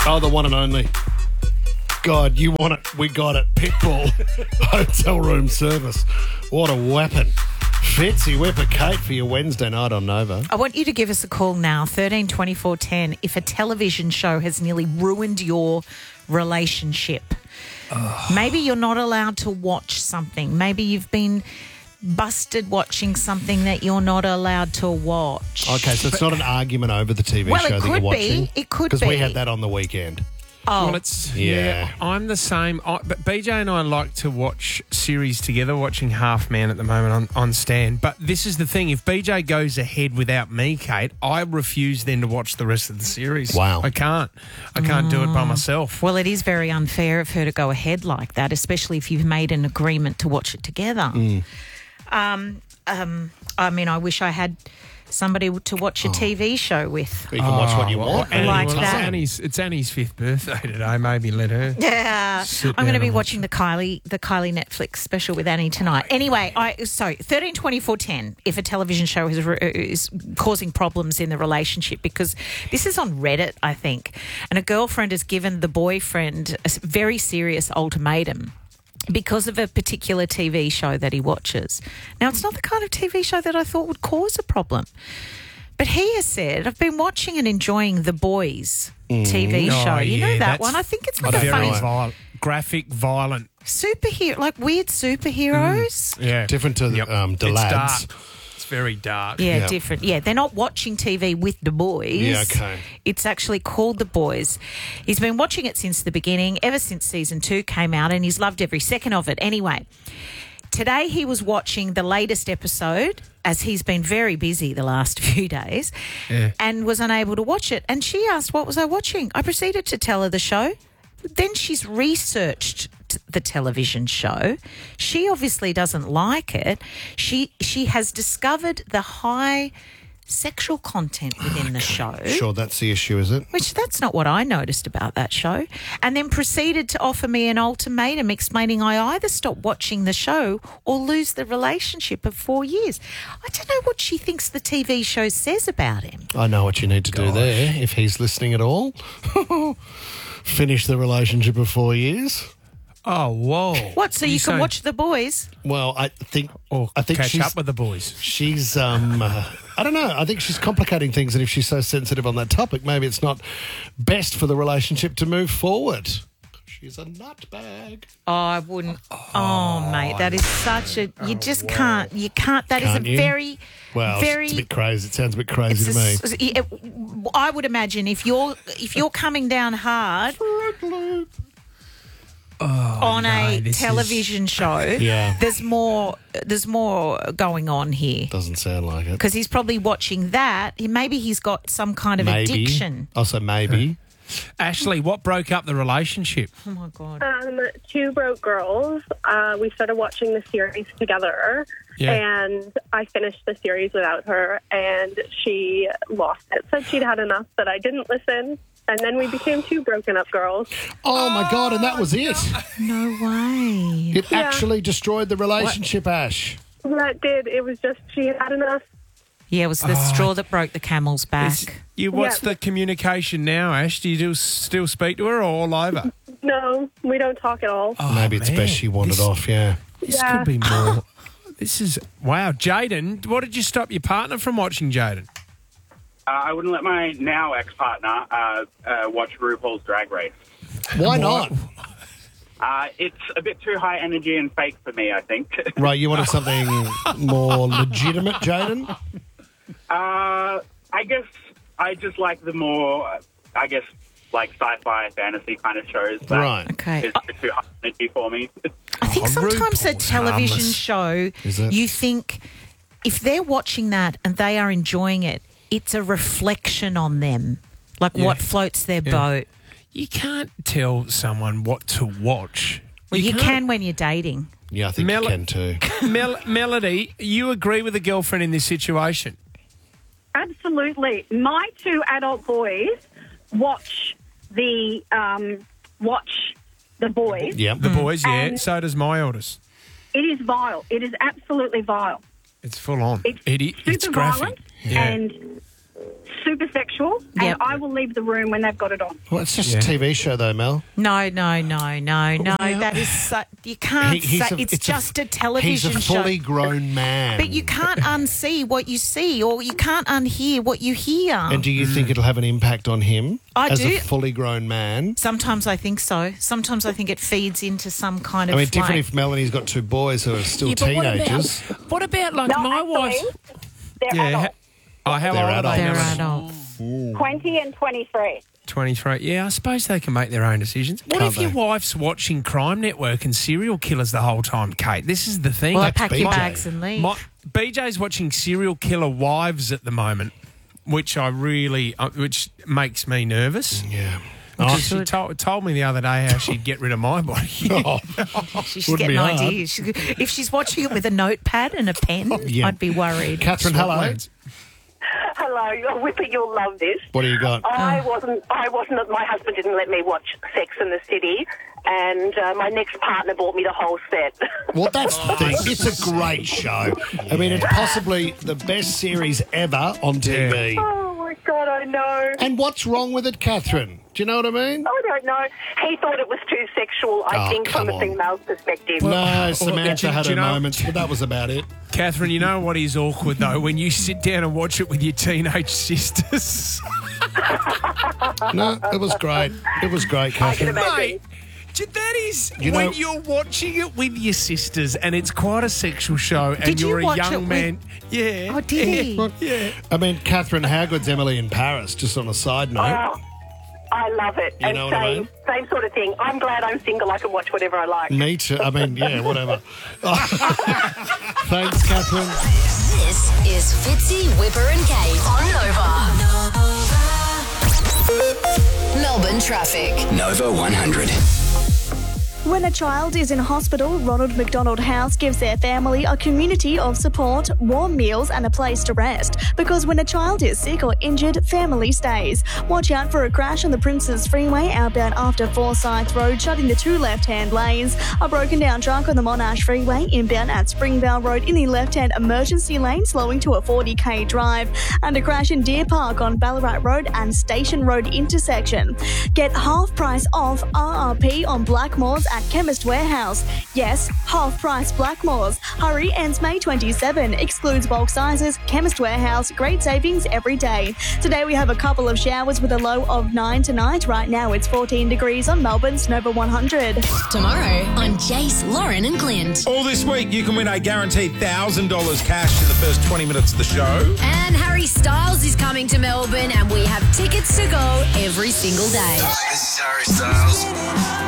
Oh, the one and only. God, you want it? We got it. Pitbull hotel room service. What a weapon. Fitzy, whip a cake for your Wednesday night on Nova. I want you to give us a call now, 13 24 10, if a television show has nearly ruined your relationship. Maybe you're not allowed to watch something. Maybe you've been busted watching something that you're not allowed to watch. Okay, so it's not an argument over the TV show that you're watching? It could be. Because we had that on the weekend. Oh, Well, it's Yeah. I'm the same. But BJ and I like to watch series together. Watching Half Man at the moment on Stan. But this is the thing: if BJ goes ahead without me, Kate, I refuse then to watch the rest of the series. Wow. I can't do it by myself. well, it is very unfair of her to go ahead like that, especially if you've made an agreement to watch it together. I mean, I wish I had somebody to watch a TV show with. You can watch what you want. Annie, Like well, that. It's Annie's 5th birthday today. Maybe let her. Yeah, Sit I'm going to down be and watching the Kylie Netflix special with Annie tonight. Anyway, 13 24 10. If a television show is causing problems in the relationship, because this is on Reddit, I think, and a girlfriend has given the boyfriend a very serious ultimatum because of a particular TV show that he watches. Now, it's not the kind of TV show that I thought would cause a problem. But he has said, I've been watching and enjoying The Boys TV show. Oh, You know yeah, that that's one? I think it's with I the don't funny know. Violent, graphic, violent. superhero, like weird superheroes. Yeah, Different to the It's lads. dark. It's very dark. Yeah, Yeah. different. Yeah, they're not watching TV with The Boys. Yeah, okay. It's actually called The Boys. He's been watching it since the beginning, ever since season 2 came out, and he's loved every second of it. Anyway, today he was watching the latest episode, as he's been very busy the last few days, and was unable to watch it. And she asked, what was I watching? I proceeded to tell her the show. Then she's researched the television show. She obviously doesn't like it. She has discovered the high sexual content within the show. Sure, that's the issue, is it? Which that's not what I noticed about that show. And then proceeded to offer me an ultimatum explaining I either stop watching the show or lose the relationship of 4 years. I don't know what she thinks the TV show says about him. I know what you need to do there, if he's listening at all. Finish the relationship of 4 years. Oh, whoa. What, so you can say- watch The Boys? Well, I think catch she's up with the boys. she's I don't know. I think she's complicating things, and if she's so sensitive on that topic, maybe it's not best for the relationship to move forward. She's a nutbag. Oh, I wouldn't. Oh, mate, that is such a. You just can't. You can't. That is Can't a you? very. Well, very. it's a bit crazy. It sounds a bit crazy to me. I would imagine if you're coming down hard on a this is- television show, Yeah. there's more going on here. Doesn't sound like it. Because he's probably watching that. Maybe he's got some kind of Maybe. addiction. Also, maybe. Ashley, what broke up the relationship? Oh my God. Two broke girls. We started watching the series together, Yeah. and I finished the series without her, and she lost it. Said she'd had enough, but I didn't listen, and then we became two broken up girls. Oh, my God, and that was it. No way. It actually destroyed the relationship, Ash. That did. It was just she had enough. Yeah, it was the straw that broke the camel's back. What's Yeah. the communication now, Ash? Do you still speak to her or all over? No, we don't talk at all. Maybe it's man. best she wandered off, yeah. This Yeah. could be more. This is... Wow. Jaden, what did you stop your partner from watching, Jaden? I wouldn't let my now ex-partner watch RuPaul's Drag Race. Why not? It's a bit too high energy and fake for me, I think. Right, you wanted something more legitimate, Jaden? I guess I just like the more, like sci-fi fantasy kind of shows. That Right. Okay. is a bit too high energy for me. I think sometimes a RuPaul's television harmless. show, Is it? you think if they're watching that and they are enjoying it, it's a reflection on them, like what floats their boat. You can't tell someone what to watch. Well, you can't. can when you're dating. Yeah, I think Mel- you can too. Melody, you agree with the girlfriend in this situation? Absolutely. My two adult boys watch the boys. Yep. The boys, yeah. And- So does my eldest. It is vile. It is absolutely vile. It's full on. It's It's super graphic. violent, Yeah. and super sexual, Yep. and I will leave the room when they've got it on. Well, it's just a TV show, though, Mel. No. Well, That is you can't say it's just a television He's a show. fully grown man. But you can't unsee what you see, or you can't unhear what you hear. And do you think it'll have an impact on him I as do. a fully grown man? Sometimes I think so. Sometimes I think it feeds into some kind of. I mean, different like- if Melanie's got two boys who are still Yeah, but teenagers. What about like No, my actually, wife? they're adults. Oh, how They're old are they? They're adults. adults. 20 and 23. 23. Yeah, I suppose they can make their own decisions. What Can't if your they? wife's watching Crime Network and serial killers the whole time, Kate? This is the thing. Well, That's pack your BJ. bags and leave. BJ's watching serial killer wives at the moment, which which makes me nervous. Yeah. Because she told me the other day how she'd get rid of my body. She's Wouldn't getting be hard. ideas. If she's watching it with a notepad and a pen, Yeah. I'd be worried. Catherine, hello. Swamplands. Hello, Whipper, you'll love this. What do you got? I wasn't. My husband didn't let me watch Sex and the City, and my next partner bought me the whole set. Well, that's the thing. It's a great show. I mean, it's possibly the best series ever on TV. Oh my God, I know. And what's wrong with it, Catherine? Do you know what I mean? I don't know. He thought it was too sexual, I Oh, think, from come a on. female's perspective. No, Samantha do had you her know- moments, but that was about it. Catherine, you know what is awkward though? When you sit down and watch it with your teenage sisters. No, it was great. It was great, I can Catherine. imagine. Mate, that is You when know- you're watching it with your sisters and it's quite a sexual show and Did you you're a watch young it with- man. Yeah. Oh, did he? Yeah. I mean, Catherine, how good's Emily in Paris? Just on a side note. Oh, I love it. You and know what I mean? same sort of thing. I'm glad I'm single. I can watch whatever I like. Me too. I mean, yeah, whatever. Thanks, Catherine. This is Fitzy, Whipper and Kate on Nova. Melbourne traffic. Nova 100. When a child is in hospital, Ronald McDonald House gives their family a community of support, warm meals and a place to rest. Because when a child is sick or injured, family stays. Watch out for a crash on the Princes Freeway outbound after Forsyth Road, shutting the two left-hand lanes. A broken down truck on the Monash Freeway inbound at Springvale Road in the left-hand emergency lane, slowing to a 40k drive. And a crash in Deer Park on Ballarat Road and Station Road intersection. Get half price off RRP on Blackmores at Chemist Warehouse. Yes, half price Blackmores. Hurry, ends May 27. Excludes bulk sizes. Chemist Warehouse. Great savings every day. Today we have a couple of showers with a low of 9 tonight. Right now it's 14 degrees on Melbourne's Nova 100. Tomorrow on Jace, Lauren and Clint. All this week, you can win a guaranteed $1,000 cash in the first 20 minutes of the show. And Harry Styles is coming to Melbourne and we have tickets to go every single day. This is Harry Styles.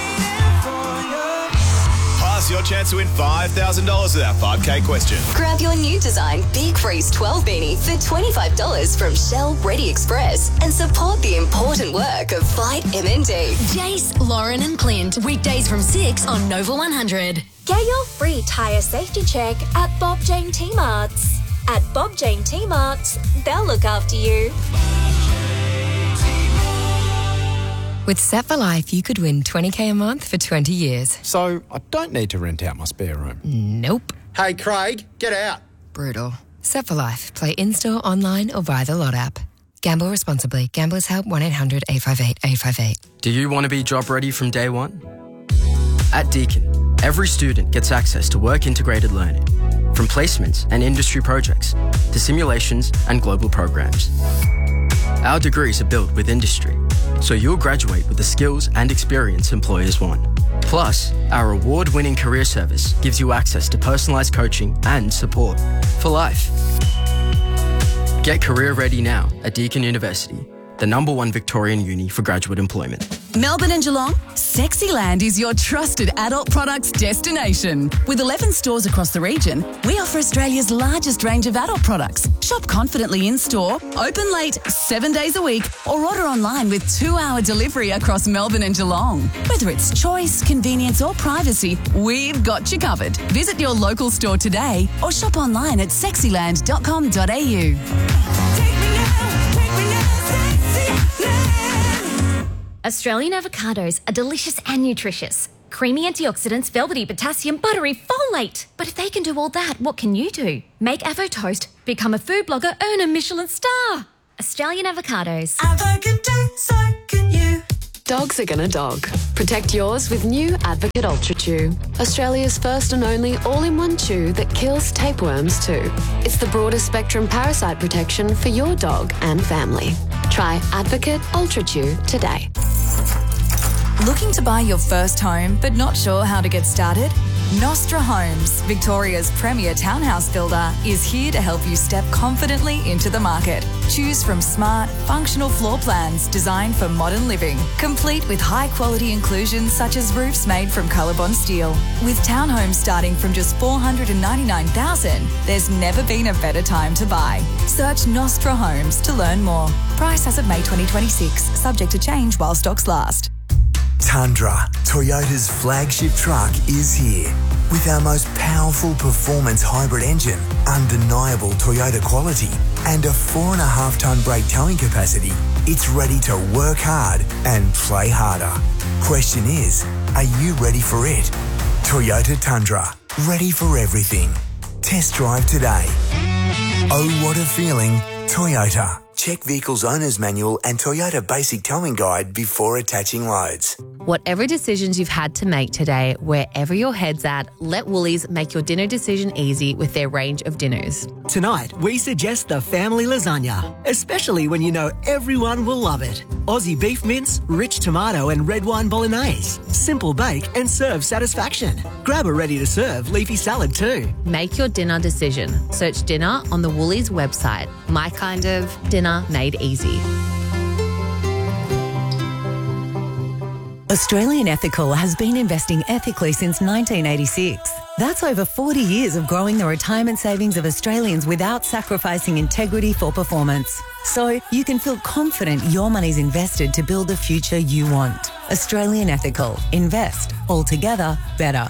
Plus, your chance to win $5,000 with our 5K question. Grab your new design Big Freeze 12 beanie for $25 from Shell Ready Express and support the important work of Fight MND. Jace, Lauren and Clint, weekdays from 6 on Nova 100. Get your free tyre safety check at Bob Jane T-Marts. At Bob Jane T-Marts, they'll look after you. With Set for Life, you could win $20,000 a month for 20 years. So I don't need to rent out my spare room. Nope. Hey, Craig, get out. Brutal. Set for Life. Play in-store, online or via the Lot app. Gamble responsibly. Gamblers Help 1-800-858-858. Do you want to be job ready from day one? At Deakin, every student gets access to work-integrated learning, from placements and industry projects to simulations and global programs. Our degrees are built with industry, so you'll graduate with the skills and experience employers want. Plus, our award-winning career service gives you access to personalised coaching and support for life. Get career ready now at Deakin University, the #1 Victorian uni for graduate employment. Melbourne and Geelong, Sexyland is your trusted adult products destination. With 11 stores across the region, we offer Australia's largest range of adult products. Shop confidently in-store, open late 7 days a week, or order online with 2-hour delivery across Melbourne and Geelong. Whether it's choice, convenience or privacy, we've got you covered. Visit your local store today or shop online at sexyland.com.au. Australian avocados are delicious and nutritious. Creamy antioxidants, velvety potassium, buttery folate. But if they can do all that, what can you do? Make Avo Toast, become a food blogger, earn a Michelin star. Australian avocados. Advocate do, so can you. Dogs are gonna dog. Protect yours with new Advocate Ultra Chew. Australia's first and only all-in-one chew that kills tapeworms too. It's the broadest spectrum parasite protection for your dog and family. Try Advocate Ultra Chew today. Looking to buy your first home but not sure how to get started? Nostra Homes, Victoria's premier townhouse builder, is here to help you step confidently into the market. Choose from smart, functional floor plans designed for modern living, complete with high-quality inclusions such as roofs made from Colorbond steel. With townhomes starting from just $499,000, there's never been a better time to buy. Search Nostra Homes to learn more. Price as of May 2026, subject to change while stocks last. Tundra, Toyota's flagship truck, is here. With our most powerful performance hybrid engine, undeniable Toyota quality, and a 4.5-tonne brake towing capacity, it's ready to work hard and play harder. Question is, are you ready for it? Toyota Tundra, ready for everything. Test drive today. Oh, what a feeling, Toyota. Check Vehicle's Owner's Manual and Toyota Basic Towing Guide before attaching loads. Whatever decisions you've had to make today, wherever your head's at, let Woolies make your dinner decision easy with their range of dinners. Tonight, we suggest the family lasagna, especially when you know everyone will love it. Aussie beef mince, rich tomato and red wine bolognese. Simple bake and serve satisfaction. Grab a ready-to-serve leafy salad too. Make your dinner decision. Search dinner on the Woolies website. My kind of dinner made easy. Australian Ethical has been investing ethically since 1986. That's over 40 years of growing the retirement savings of Australians without sacrificing integrity for performance. So you can feel confident your money's invested to build the future you want. Australian Ethical. Invest. Altogether better.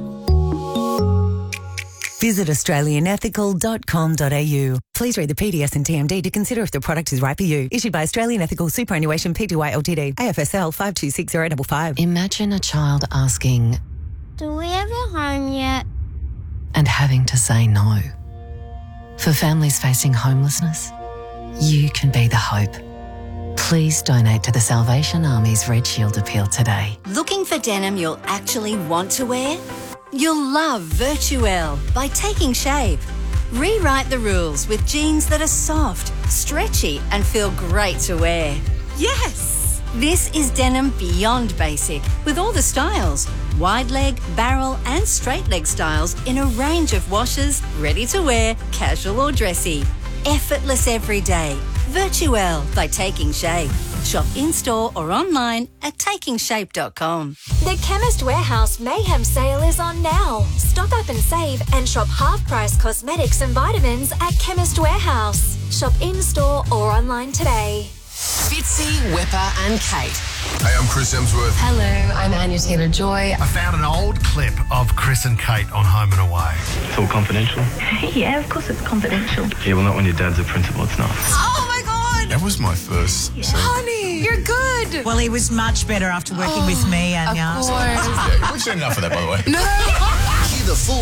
Visit australianethical.com.au. Please read the PDS and TMD to consider if the product is right for you. Issued by Australian Ethical Superannuation Pty Ltd. AFSL 526055. Imagine a child asking, "Do we have a home yet?" and having to say no. For families facing homelessness, you can be the hope. Please donate to the Salvation Army's Red Shield appeal today. Looking for denim you'll actually want to wear? You'll love Virtuelle by Taking Shape. Rewrite the rules with jeans that are soft, stretchy, and feel great to wear. Yes! This is denim beyond basic, with all the styles. Wide leg, barrel, and straight leg styles in a range of washes, ready to wear, casual or dressy. Effortless every day. Virtuelle by Taking Shape. Shop in-store or online at takingshape.com. The Chemist Warehouse Mayhem sale is on now. Stock up and save and shop half-price cosmetics and vitamins at Chemist Warehouse. Shop in-store or online today. Fitzy, Wepper and Kate. Hey, I'm Chris Hemsworth. Hello, I'm Anya Taylor-Joy. I found an old clip of Chris and Kate on Home and Away. It's all confidential. Yeah, of course it's confidential. Yeah, well, not when your dad's a principal, it's not. Oh my God! That was my first. Honey, you're good. Well, he was much better after working with me, Anya. Of course. Yeah, we've seen enough of that, by the way. No. Hear the full